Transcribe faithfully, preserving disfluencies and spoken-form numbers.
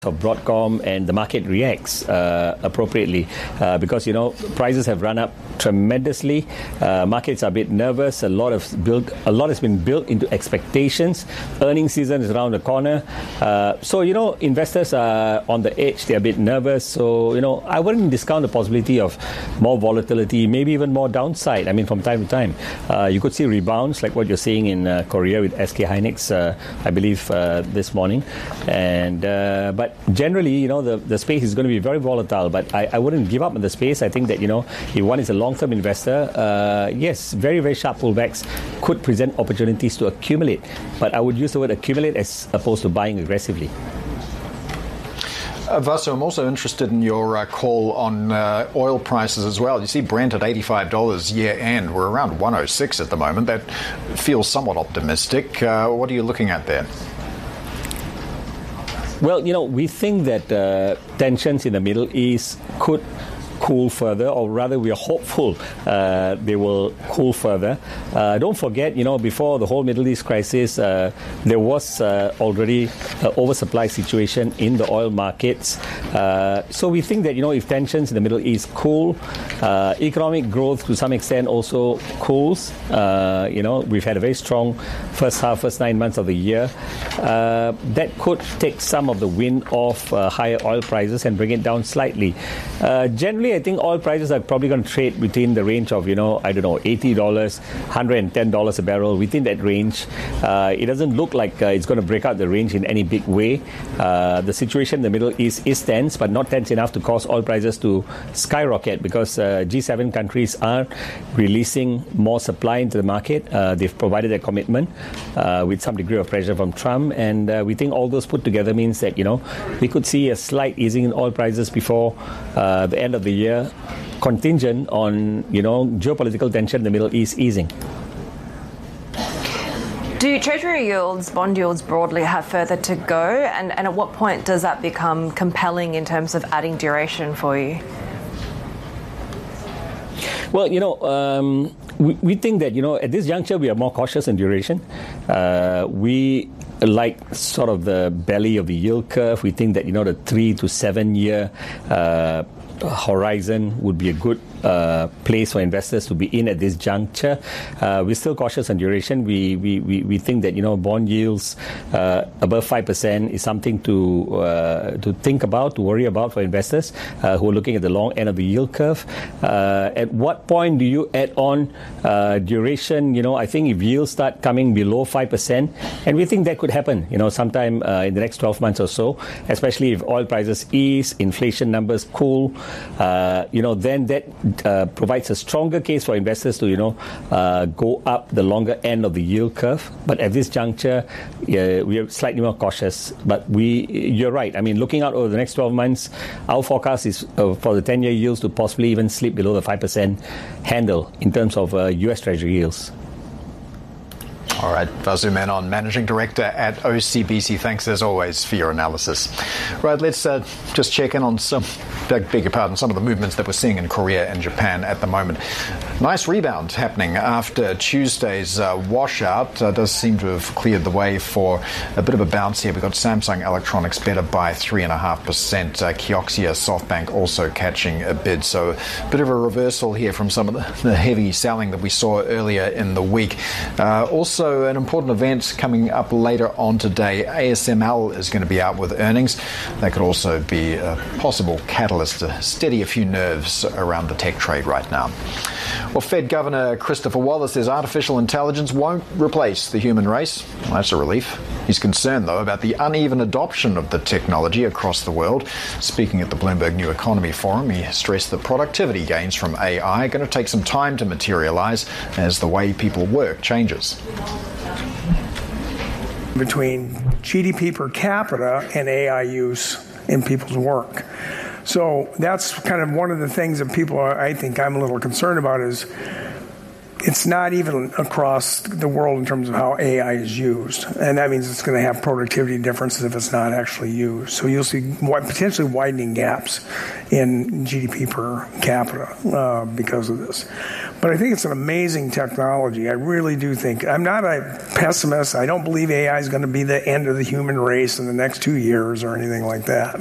of Broadcom, and the market reacts uh, appropriately uh, because, you know, prices have run up tremendously. Uh, markets are a bit nervous. A lot of built, a lot has been built into expectations. Earnings season is around the corner. Uh, so, you know, investors are on the edge. They're a bit nervous. So, you know, I wouldn't discount the possibility of more volatility, maybe even more downside. I mean, from time to time. Uh, you could see rebounds like what you're seeing in uh, Korea with S K Hynix, uh, I believe, uh, this morning. And uh, but generally, you know, the, the space is going to be very volatile, but I, I wouldn't give up on the space. I think that, you know, if one is a long-term investor, uh, yes, very, very sharp pullbacks could present opportunities to accumulate. But I would use the word accumulate as opposed to buying aggressively. Uh, Vasu, I'm also interested in your uh, call on uh, oil prices as well. You see Brent at eighty-five dollars year end. We're around one oh six at the moment. That feels somewhat optimistic. Uh, what are you looking at there? Well, you know, we think that uh, tensions in the Middle East could cool further, or rather we are hopeful uh, they will cool further. Uh, don't forget, you know, before the whole Middle East crisis, uh, there was uh, already an oversupply situation in the oil markets. Uh, so we think that, you know, if tensions in the Middle East cool, uh, economic growth to some extent also cools. Uh, you know, we've had a very strong first half, first nine months of the year. Uh, that could take some of the wind off uh, higher oil prices and bring it down slightly. Uh, generally, I think oil prices are probably going to trade between the range of, you know, I don't know, eighty dollars, one hundred ten dollars a barrel, within that range. Uh, it doesn't look like uh, it's going to break out the range in any big way. Uh, the situation in the Middle East is tense, but not tense enough to cause oil prices to skyrocket because uh, G seven countries are releasing more supply into the market. Uh, they've provided a commitment uh, with some degree of pressure from Trump, and uh, we think all those put together means that, you know, we could see a slight easing in oil prices before uh, the end of the year, contingent on, you know, geopolitical tension in the Middle East easing. Do Treasury yields, bond yields broadly have further to go? And, and at what point does that become compelling in terms of adding duration for you? Well, you know, um, we, we think that, you know, at this juncture, we are more cautious in duration. Uh, we like sort of the belly of the yield curve. We think that, you know, the three to seven year uh, horizon would be a good uh, place for investors to be in at this juncture. Uh, we're still cautious on duration. We we, we, we think that, you know, bond yields uh, above five percent is something to uh, to think about, to worry about for investors uh, who are looking at the long end of the yield curve. Uh, at what point do you add on uh, duration? You know, I think if yields start coming below five percent, and we think that could happen, you know, sometime uh, in the next twelve months or so, especially if oil prices ease, inflation numbers cool, uh, you know, then that Uh, provides a stronger case for investors to, you know, uh, go up the longer end of the yield curve. But at this juncture, uh, we are slightly more cautious. But we, you're right. I mean, looking out over the next twelve months, our forecast is uh, for the ten-year yields to possibly even slip below the five percent handle in terms of uh, U S Treasury yields. All right, Vasu Menon, Managing Director at O C B C. Thanks, as always, for your analysis. Right, let's uh, just check in on some, beg, beg your pardon, some of the movements that we're seeing in Korea and Japan at the moment. Nice rebound happening after Tuesday's uh, washout. Uh, does seem to have cleared the way for a bit of a bounce here. We've got Samsung Electronics better by three point five percent. Uh, Kioxia, SoftBank also catching a bid. So a bit of a reversal here from some of the, the heavy selling that we saw earlier in the week. Uh, also, an important event coming up later on today. A S M L is going to be out with earnings. That could also be a possible catalyst to steady a few nerves around the tech trade right now. Well, Fed Governor Christopher Wallace says artificial intelligence won't replace the human race. Well, that's a relief. He's concerned, though, about the uneven adoption of the technology across the world. Speaking at the Bloomberg New Economy Forum, he stressed that productivity gains from A I are going to take some time to materialize as the way people work changes. Between G D P per capita and A I use in people's work. So that's kind of one of the things that people are, I think I'm a little concerned about is it's not even across the world in terms of how A I is used. And that means it's going to have productivity differences if it's not actually used. So you'll see potentially widening gaps in G D P per capita uh, because of this. But I think it's an amazing technology. I really do think. I'm not a pessimist. I don't believe A I is going to be the end of the human race in the next two years or anything like that.